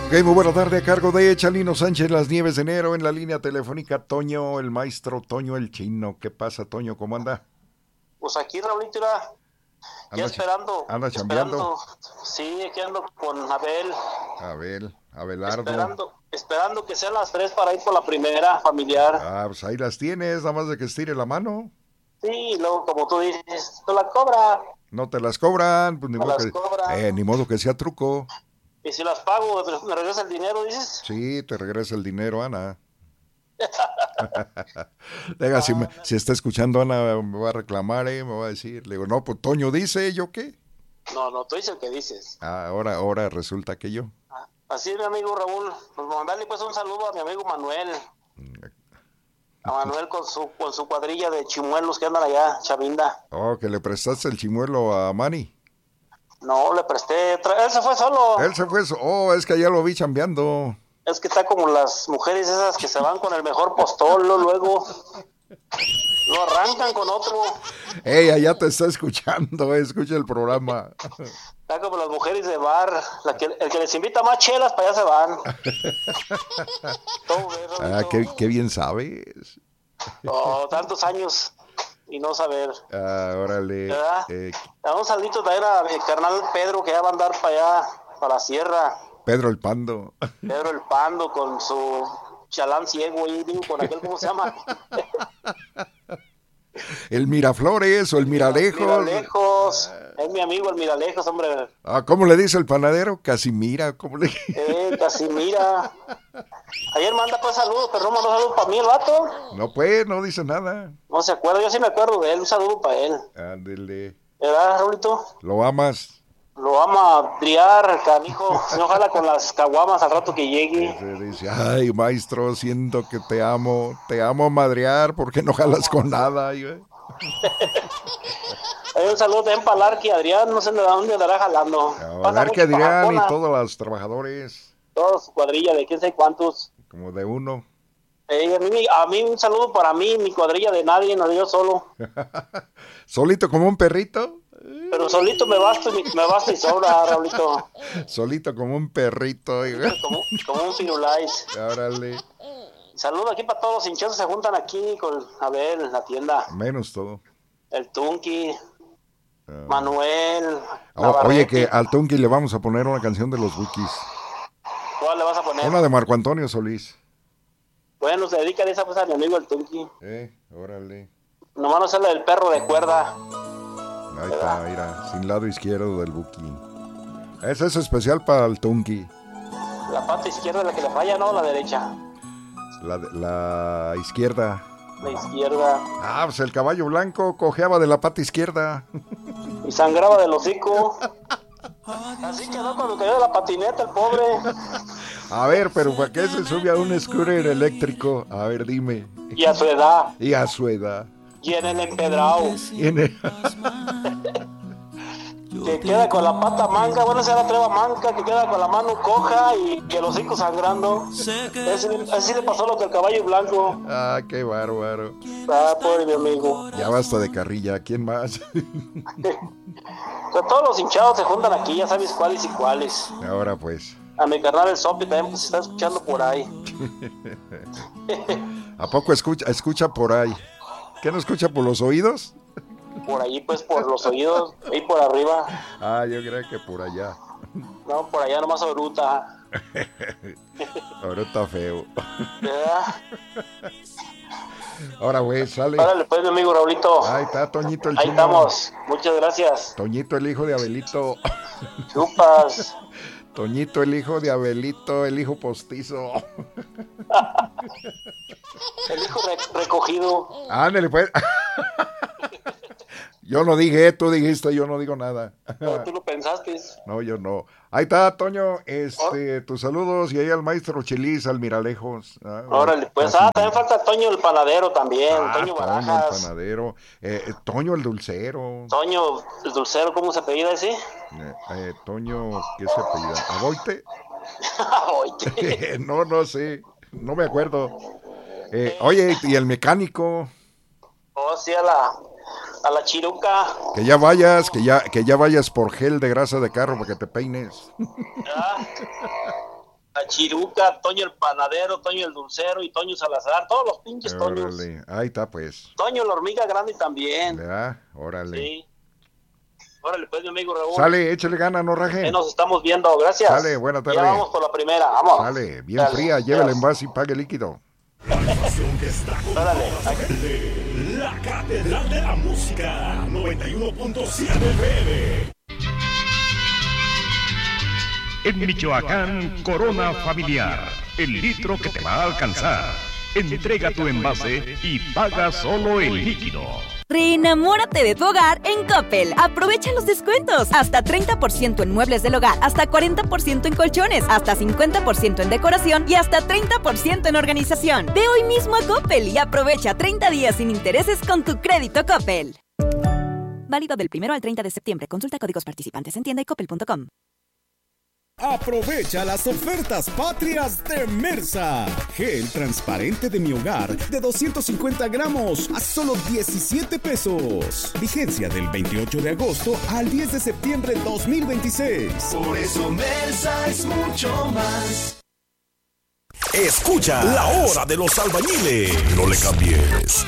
Ok, muy buena tarde a cargo de Chalino Sánchez Las Nieves de Enero en la línea telefónica Toño, el maestro Toño el Chino. ¿Qué pasa, Toño? ¿Cómo anda? Pues aquí, Raulito, ya ¿Anda, anda chambeando? esperando, sí, aquí ando con Abel, Abelardo. esperando que sean las 3 para ir por la primera familiar. Ah, pues ahí las tienes, nada más de que estire la mano. Sí, y luego, como tú dices, tú la cobra, No te las cobran, pues me las cobran, ni modo que sea truco. y si las pago, me regresa el dinero, dices. Sí, te regresa el dinero, Ana. Venga, Ah, si está escuchando Ana, me va a reclamar, me va a decir. Le digo, no, pues Toño dice, ¿yo qué? no, tú dices el que dices. Ah, ahora resulta que yo. Así es, mi amigo Raúl, pues mandarle pues un saludo a mi amigo Manuel, a Manuel con su cuadrilla de chimuelos que andan allá, Chavinda. Oh, que le prestaste el chimuelo a Manny. No, le presté, él se fue solo. Él se fue, es que allá lo vi chambeando. Es que está como las mujeres esas que se van con el mejor postolo, luego lo arrancan con otro. Ey, allá te está escuchando, escucha el programa. Está como las mujeres de bar, el que les invita más chelas, para allá se van. Todo eso, Qué bien sabes. oh, tantos años y no saber. Órale. ¿Verdad? Un saludito también a mi carnal Pedro, que ya va a andar para allá, para la sierra. Pedro el Pando. Pedro el Pando con su chalán ciego ahí, digo, con aquel, ¿cómo se llama? El Miraflores o el Miralejos. Miralejos, es mi amigo el Miralejos, hombre. ¿Cómo le dice el panadero? Casimira, ¿cómo le Casimira. Ayer manda pues saludos, pero no mandó saludos para mí el vato. No, pues, no dice nada. No se acuerda, yo sí me acuerdo de él, un saludo para él. Ándele. ¿Verdad, Raulito? ¿Lo amas? Lo ama a driar, canijo. No jala con las caguamas al rato que llegue. Dice, ay, maestro, siento que te amo madrear, porque no jalas con nada. Hay un saludo también para Larky Adrián, no sé de dónde andará jalando. Larky Adrián y todos los trabajadores. Toda su cuadrilla de quién sé cuántos. Como de uno. A mí un saludo para mí, mi cuadrilla de nadie, no yo solo. ¿Solito como un perrito? Pero solito me basta y sobra, Raulito. Solito como un perrito. Como un firulais. Órale. Saludo aquí para todos los hinchados, se juntan aquí con Abel en la tienda. Menos todo. El Tunki, Manuel. Oye, que al Tunki le vamos a poner una canción de los Bukis. ¿Cuál le vas a poner? Una de Marco Antonio Solís. Bueno, se dedica esa pues a mi amigo el Tunki. Órale. Nomás no sale el perro de cuerda. Ahí está, mira, sin lado izquierdo del Buki. Ese es especial para el Tunki. La pata izquierda es la que le falla, ¿no? La derecha. La izquierda. La izquierda. Pues el caballo blanco cojeaba de la pata izquierda. Y sangraba del hocico. Así quedó cuando cayó de la patineta el pobre. A ver, pero ¿para qué se sube a un scooter eléctrico? A ver, dime. Y a su edad. Y a su edad. Y en el empedrado. Que queda con la pata manca, bueno, se la treva manca, que queda con la mano coja y que los hocico sangrando. Así le pasó lo que al caballo blanco. Qué bárbaro. Pobre mi amigo. Ya basta de carrilla, ¿quién más? Todos los hinchados se juntan aquí, ya sabes cuáles y cuáles. Ahora pues. A mi carnal el Sopi también pues, se está escuchando por ahí. ¿A poco escucha por ahí? ¿Qué no escucha por los oídos? Por allí, pues, por los oídos, ahí por arriba. Yo creo que por allá. No, por allá nomás oruta. Oruta feo. ¿Verdad? Ahora, güey, sale. Órale, pues, mi amigo Raulito. Ahí está Toñito el Ahí Chino. estamos, muchas gracias. Toñito el hijo de Abelito. Chupas. Toñito el hijo de Abelito, el hijo postizo. El hijo recogido. Ándale, pues. Yo no dije, tú dijiste, yo no digo nada. No, tú lo pensaste. No, yo no. Ahí está, Toño, tus saludos y ahí al maestro Chelis, al Miralejos. Órale, pues, también falta Toño el panadero también, Toño Barajas. Toño el panadero, Toño el dulcero. Toño el dulcero, ¿cómo se apellida ese? Toño, ¿qué se apellida? ¿Aboite? Aboite. No sé, no me acuerdo. Oye, ¿y el mecánico? Oh, sí, a la chiruca. Que ya vayas por gel de grasa de carro para que te peines. La Cachiruca, Toño el Panadero, Toño el Dulcero y Toño Salazar, todos los pinches Toños. Órale, ahí está pues. Toño la Hormiga Grande también. Ya, órale. Sí. Órale, pues, mi amigo Raúl. Sale, échale gana, no raje. Nos estamos viendo, gracias. Sale, buena tarde. Ya vamos por la primera, vamos. Sale, bien fría, lleve el envase y pague líquido. Órale. La Catedral de la Música, 91.7 FM. En Michoacán, Corona Familiar, el litro que te va a alcanzar. Entrega tu envase y paga solo el líquido. Reenamórate de tu hogar en Coppel. Aprovecha los descuentos. Hasta 30% en muebles del hogar, hasta 40% en colchones, hasta 50% en decoración y hasta 30% en organización. Ve hoy mismo a Coppel y aprovecha 30 días sin intereses con tu crédito Coppel. Válido del 1 al 30 de septiembre. Consulta códigos participantes en tienda y coppel.com. Aprovecha las ofertas patrias de Mersa. Gel transparente de mi hogar de 250 gramos a solo 17 pesos. Vigencia del 28 de agosto al 10 de septiembre 2026. Por eso Mersa es mucho más. Escucha La Hora de los Albañiles. No le cambies.